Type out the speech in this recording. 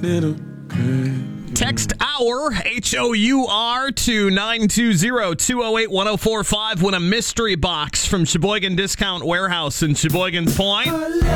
little girl. Text HOUR, HOUR, to 920-208-1045. Win a mystery box from Sheboygan Discount Warehouse in Sheboygan Point.